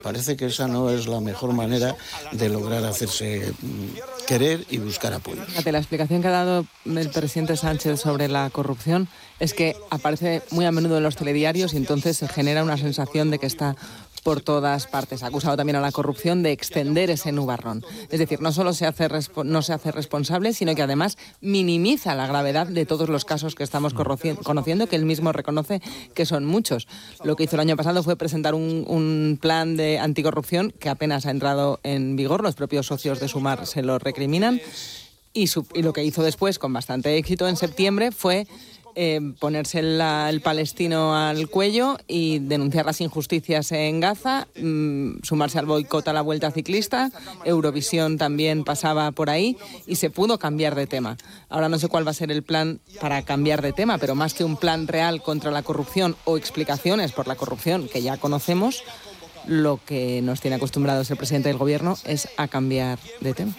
Parece que esa no es la mejor manera de lograr hacerse querer y buscar apoyo. Fíjate, la explicación que ha dado el presidente Sánchez sobre la corrupción es que aparece muy a menudo en los telediarios y entonces se genera una sensación de que está por todas partes. Ha acusado también a la corrupción de extender ese nubarrón. Es decir, no solo no se hace responsable, sino que además minimiza la gravedad de todos los casos que estamos conociendo, que él mismo reconoce que son muchos. Lo que hizo el año pasado fue presentar un plan de anticorrupción que apenas ha entrado en vigor. Los propios socios de Sumar se lo recriminan. Y lo que hizo después, con bastante éxito, en septiembre, fue ponerse el palestino al cuello y denunciar las injusticias en Gaza, sumarse al boicot a la Vuelta Ciclista. Eurovisión también pasaba por ahí y se pudo cambiar de tema. Ahora no sé cuál va a ser el plan para cambiar de tema, pero más que un plan real contra la corrupción o explicaciones por la corrupción que ya conocemos, lo que nos tiene acostumbrados el presidente del gobierno es a cambiar de tema.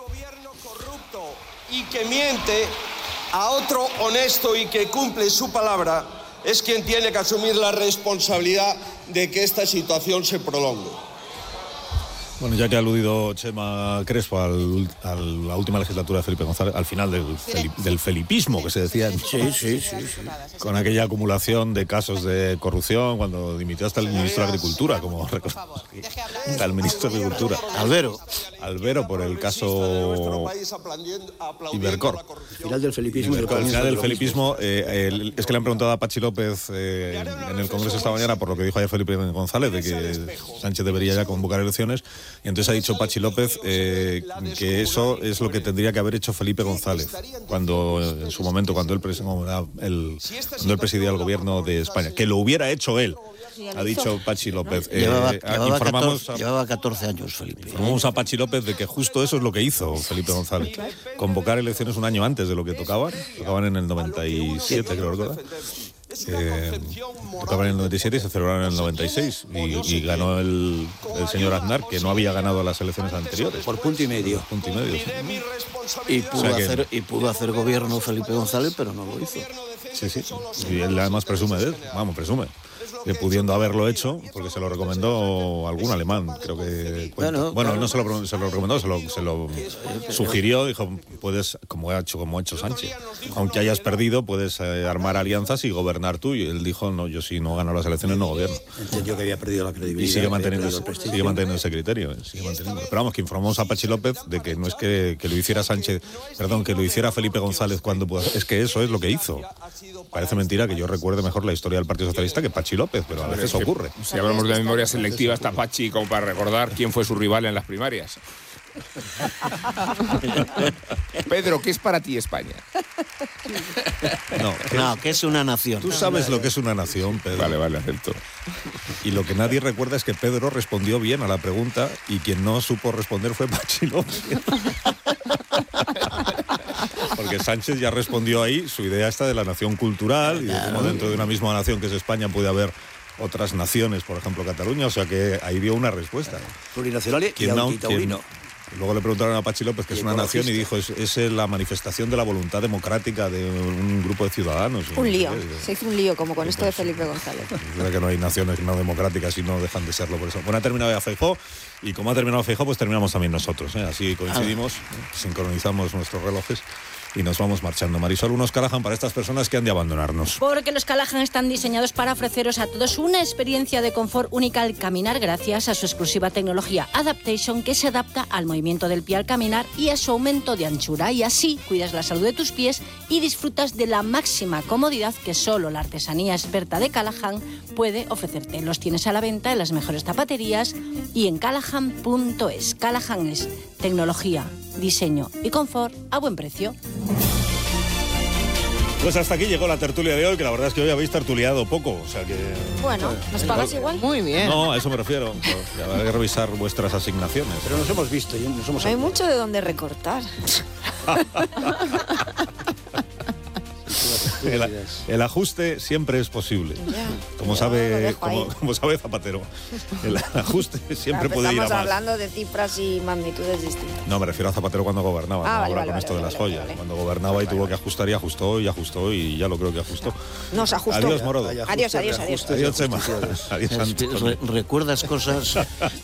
Y que miente a otro honesto y que cumple su palabra es quien tiene que asumir la responsabilidad de que esta situación se prolongue. Bueno, ya que ha aludido Chema Crespo a la última legislatura de Felipe González, al final del felipismo que se decía, Sí. con aquella acumulación de casos de corrupción, cuando dimitió hasta el ministro de Agricultura, como recordamos, hasta el ministro de Agricultura, Albero, por el caso Ibercor. Al final del felipismo. Al final del felipismo, es que le han preguntado a Pachi López en el Congreso esta mañana por lo que dijo ayer Felipe González, de que Sánchez debería ya convocar elecciones. Y entonces ha dicho Pachi López que eso es lo que tendría que haber hecho Felipe González cuando en su momento, cuando él presidía el gobierno de España, que lo hubiera hecho él, ha dicho Pachi López. Llevaba 14 años Felipe. Informamos a Pachi López de que justo eso es lo que hizo Felipe González, convocar elecciones un año antes de lo que tocaban en el 97, creo recordar. Tocaban en el 97 y se celebraron en el 96 y ganó el señor Aznar, que no había ganado las elecciones anteriores por punto y medio. Sí. Y pudo hacer gobierno Felipe González, pero no lo hizo. Sí. Y él además presume de él, de pudiendo haberlo hecho, porque se lo recomendó algún alemán, creo que cuenta. Bueno, no se lo recomendó, se lo sugirió, dijo, puedes, como ha hecho Sánchez, aunque hayas perdido, puedes armar alianzas y gobernar tú. Y él dijo, no, yo si no gano las elecciones no gobierno. Entendió que había perdido la credibilidad. Y sigue manteniendo ese criterio. Pero vamos, que informamos a Pachi López de que no es que lo hiciera que lo hiciera Felipe González cuando pudo, es que eso es lo que hizo. Parece mentira que yo recuerde mejor la historia del Partido Socialista que Pachi López, pero a veces ocurre. Si hablamos de memoria selectiva, está Pachi como para recordar quién fue su rival en las primarias. Pedro, ¿qué es para ti España? No, que es una nación. Tú sabes lo que es una nación, Pedro. Vale, acepto. Y lo que nadie recuerda es que Pedro respondió bien a la pregunta y quien no supo responder fue Pachi López. Porque Sánchez ya respondió ahí su idea esta de la nación cultural y de cómo dentro de una misma nación que es España puede haber otras naciones, por ejemplo Cataluña, o sea que ahí dio una respuesta. Plurinacional y autitaurino. Luego le preguntaron a Pachi López que es una nación y dijo, es la manifestación de la voluntad democrática de un grupo de ciudadanos. Un lío, se hizo un lío como con esto de Felipe González. Es verdad que no hay naciones no democráticas y no dejan de serlo por eso. Bueno, ha terminado ya Feijóo y como ha terminado Feijóo, pues terminamos también nosotros, ¿eh? Así coincidimos, sincronizamos nuestros relojes y nos vamos marchando. Marisol, unos Callahan para estas personas que han de abandonarnos. Porque los Callahan están diseñados para ofreceros a todos una experiencia de confort única al caminar gracias a su exclusiva tecnología Adaptation, que se adapta al movimiento del pie al caminar y a su aumento de anchura, y así cuidas la salud de tus pies y disfrutas de la máxima comodidad que solo la artesanía experta de Callahan puede ofrecerte. Los tienes a la venta en las mejores zapaterías y en callahan.es. Callahan es tecnología, diseño y confort a buen precio. Pues hasta aquí llegó la tertulia de hoy, que la verdad es que hoy habéis tertuliado poco, o sea que... Bueno, ¿nos pagas igual? Muy bien. No, a eso me refiero. Habrá que revisar vuestras asignaciones. Pero nos hemos visto. Hay mucho de donde recortar. El ajuste siempre es posible. Como sabe Zapatero. El ajuste siempre puede ir a más. Estamos hablando de cifras y magnitudes distintas. No, me refiero a Zapatero cuando gobernaba. Ahora con esto de las joyas. Cuando gobernaba y tuvo que ajustar y ajustó y ya lo creo que ajustó. Nos ajustó. Adiós, Morodo. Adiós. Adiós, Chema. Adiós, Antonio. Recuerdas cosas